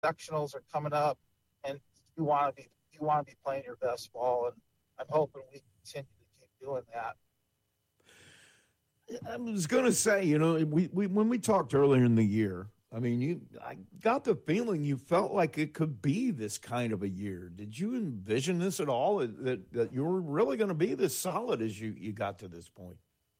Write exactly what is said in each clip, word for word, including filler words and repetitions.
sectionals are coming up, and you want to be you want to be playing your best ball, and I'm hoping we continue to keep doing that. I was going to say, you know, we, we when we talked earlier in the year, I mean, you I got the feeling you felt like it could be this kind of a year. Did you envision this at all, that, that you were really going to be this solid as you, you got to this point?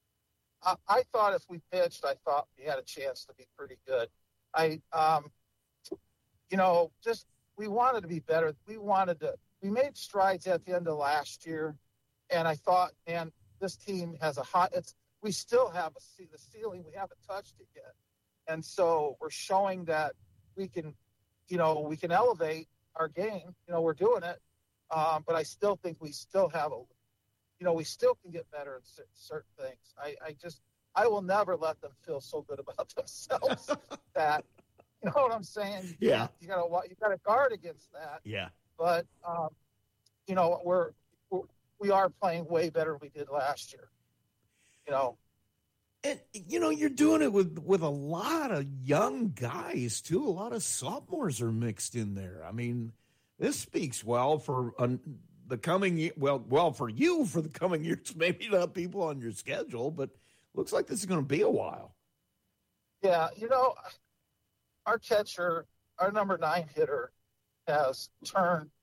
I, I thought if we pitched, I thought we had a chance to be pretty good. I, um, you know, just we wanted to be better. We wanted to. We made strides at the end of last year, and I thought, man, this team has a hot. It's we still have a the ceiling. We haven't touched it yet, and so we're showing that we can, you know, we can elevate our game. You know, we're doing it, um, but I still think we still have a, you know, we still can get better in certain things. I, I just I will never let them feel so good about themselves that. You know what I'm saying? You yeah. You got to you got to guard against that. Yeah. But um, you know we're, we're we are playing way better than we did last year. You know. And you know you're doing it with with a lot of young guys too. A lot of sophomores are mixed in there. I mean, this speaks well for uh, the coming year. Well, well for you for the coming years. Maybe not people on your schedule, but looks like this is going to be a while. Yeah. You know. Our catcher, our number nine hitter, has turned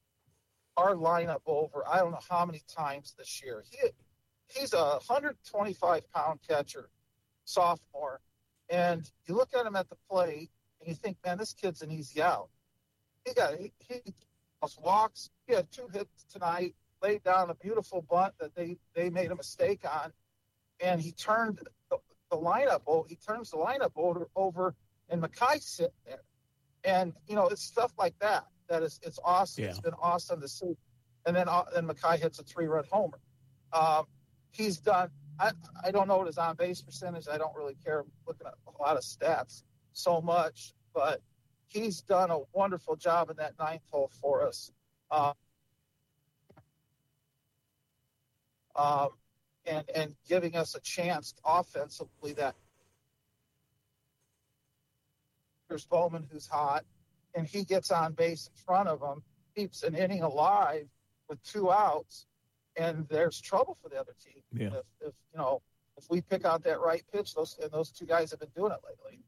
our lineup over I don't know how many times this year. He He's a one hundred twenty-five pound catcher, sophomore, and you look at him at the plate, and you think, man, this kid's an easy out. He got he, he walks. He had two hits tonight, laid down a beautiful bunt that they, they made a mistake on, and he turned the, the lineup – he turns the lineup over, over – and Mackay's sitting there. And, you know, it's stuff like that. That is, it's awesome. Yeah. It's been awesome to see. And then uh, and Mackay hits a three-run homer. Um, he's done, I, I don't know what his on-base percentage. I don't really care looking at a lot of stats so much. But he's done a wonderful job in that ninth hole for us. Um, um, and, and giving us a chance offensively that there's Bowman who's hot, and he gets on base in front of him, keeps an inning alive with two outs, and there's trouble for the other team. Yeah. If, if you know, if we pick out that right pitch, those and those two guys have been doing it lately.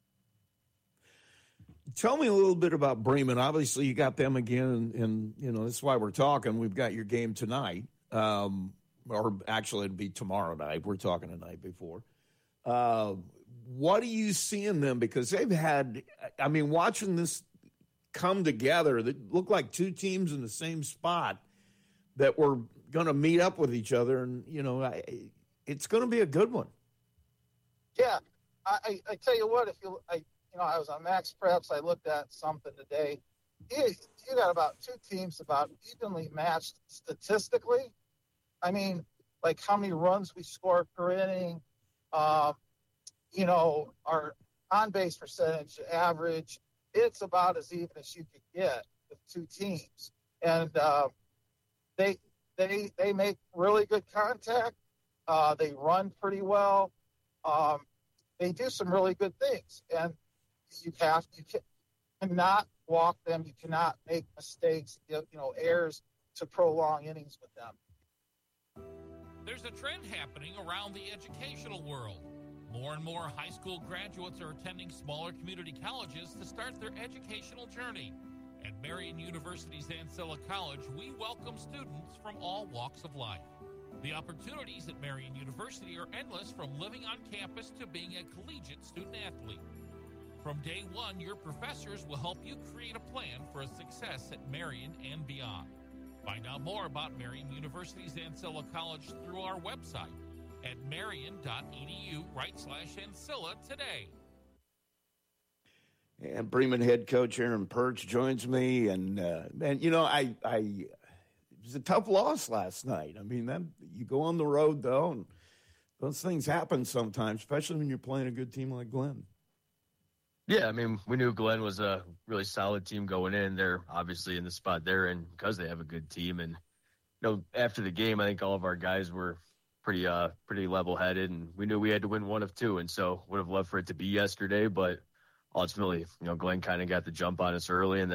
Tell me a little bit about Bremen. Obviously, you got them again, and, and you know that's why we're talking. We've got your game tonight, um, or actually it'd be tomorrow night. We're talking the night before. Uh, What do you see in them? Because they've had, I mean, watching this come together, that looked like two teams in the same spot that were going to meet up with each other. And, you know, I, it's going to be a good one. Yeah. I, I, I tell you what, if you, I, you know, I was on Max Preps, I looked at something today. You, you got about two teams about evenly matched statistically. I mean, like how many runs we score per inning, um, you know, our on-base percentage average, it's about as even as you could get with two teams. And uh, they they they make really good contact. Uh, they run pretty well. Um, they do some really good things. And you have you cannot walk them. You cannot make mistakes, you know, errors to prolong innings with them. There's a trend happening around the educational world. More and more high school graduates are attending smaller community colleges to start their educational journey. At Marian University's Ancilla College, we welcome students from all walks of life. The opportunities at Marian University are endless, from living on campus to being a collegiate student athlete. From day one, your professors will help you create a plan for a success at Marian and beyond. Find out more about Marian University's Ancilla College through our website at marian.edu right slash Ancilla today. And Bremen head coach Aaron Perch joins me. And, uh, man, you know, I, I, it was a tough loss last night. I mean, that, you go on the road, though, and those things happen sometimes, especially when you're playing a good team like Glenn. Yeah, I mean, we knew Glenn was a really solid team going in. They're obviously in the spot they're in because they have a good team. And, you know, after the game, I think all of our guys were pretty uh pretty level-headed, and we knew we had to win one of two, and so would have loved for it to be yesterday, but ultimately, you know, Glenn kind of got the jump on us early, and